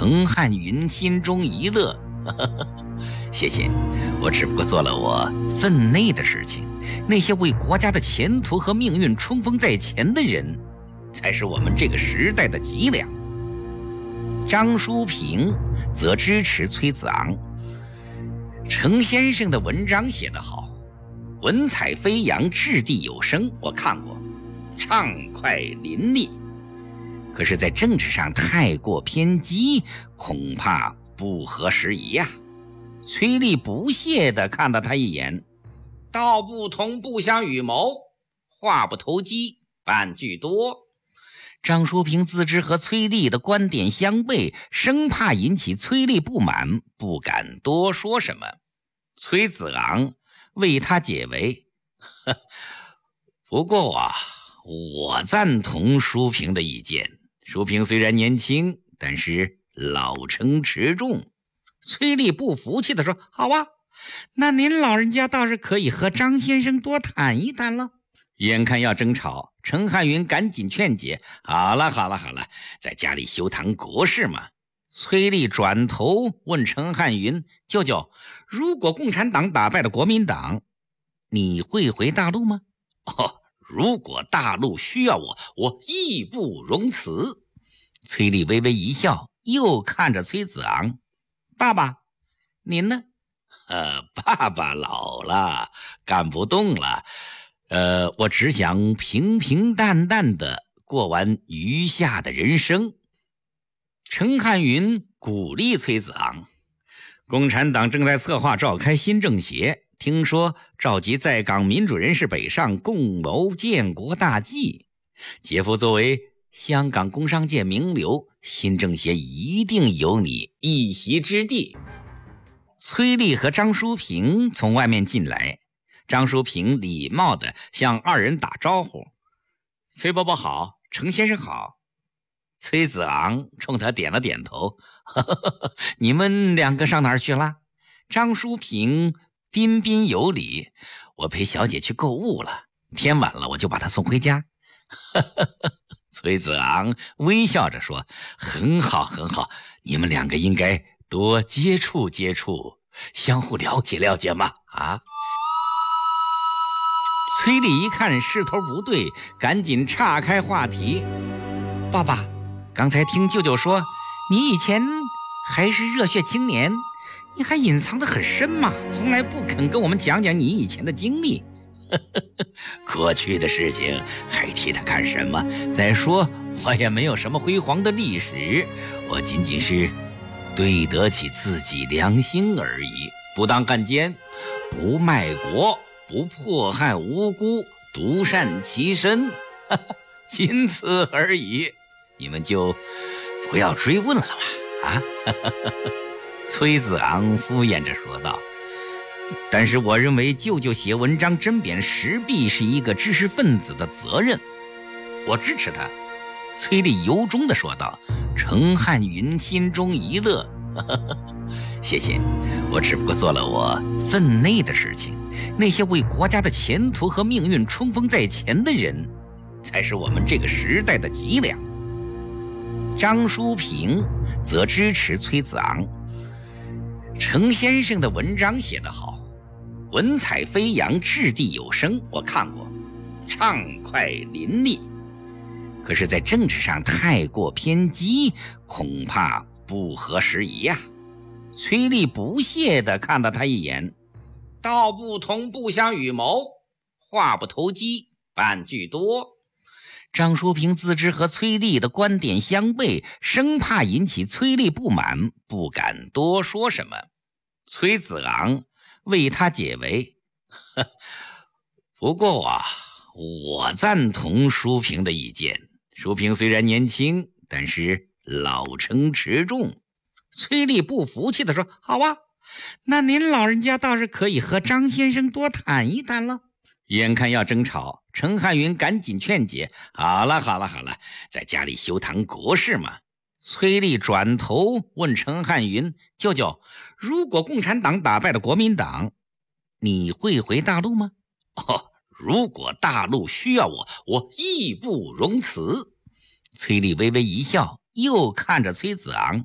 程汉云心中一乐，谢谢，我只不过做了我分内的事情。那些为国家的前途和命运冲锋在前的人，才是我们这个时代的脊梁。张淑平则支持崔子昂。程先生的文章写得好，文采飞扬，掷地有声，我看过，畅快淋漓。可是在政治上太过偏激，恐怕不合时宜呀。崔丽不屑地看了他一眼，道不同不相与谋，话不投机半句多。张淑平自知和崔丽的观点相悖，生怕引起崔丽不满，不敢多说什么。崔子昂为他解围，不过我赞同淑平的意见。淑平虽然年轻，但是老成持重。崔丽不服气地说，好啊，那您老人家倒是可以和张先生多谈一谈了。眼看要争吵，程汉云赶紧劝解，好了，在家里修谈国事嘛。崔丽转头问程汉云，舅舅，如果共产党打败了国民党，你会回大陆吗？如果大陆需要我，我义不容辞。崔丽微微一笑，又看着崔子昂，爸爸，您呢？爸爸老了，干不动了。我只想平平淡淡的过完余下的人生。程汉云鼓励崔子昂，共产党正在策划召开新政协，听说召集在港民主人士北上，共谋建国大计。姐夫作为香港工商界名流，新政协一定有你一席之地。崔丽和张淑平从外面进来，张淑平礼貌地向二人打招呼，崔伯伯好，程先生好。崔子昂冲他点了点头，你们两个上哪儿去了？张淑平彬彬有礼，我陪小姐去购物了，天晚了我就把她送回家。崔子昂微笑着说，很好，你们两个应该多接触接触，相互了解嘛。崔丽一看势头不对，赶紧岔开话题，爸爸，刚才听舅舅说你以前还是热血青年，你还隐藏得很深嘛，从来不肯跟我们讲讲你以前的经历。过去的事情还提他干什么？再说我也没有什么辉煌的历史，我仅仅是对得起自己良心而已，不当汉奸，不卖国，不迫害无辜，独善其身，仅此而已，你们就不要追问了吧。崔子昂敷衍着说道，但是我认为舅舅写文章针砭时弊是一个知识分子的责任，我支持他。崔丽由衷地说道。程汉云心中一乐，谢谢，我只不过做了我分内的事情。那些为国家的前途和命运冲锋在前的人，才是我们这个时代的脊梁。张淑平则支持崔子昂。程先生的文章写得好，文采飞扬，掷地有声，我看过，畅快淋漓。可是在政治上太过偏激，恐怕不合时宜呀。崔丽不屑地看了他一眼，道不同不相与谋，话不投机半句多。张淑平自知和崔丽的观点相悖，生怕引起崔丽不满，不敢多说什么。崔子昂为他解围，不过我赞同淑平的意见。淑平虽然年轻，但是老成持重。崔丽不服气地说，好啊，那您老人家倒是可以和张先生多谈一谈了。眼看要争吵，程汉云赶紧劝解，好了，在家里修谈国事嘛。崔丽转头问程汉云，舅舅，如果共产党打败了国民党，你会回大陆吗？如果大陆需要我，我义不容辞。崔丽微微一笑，又看着崔子昂，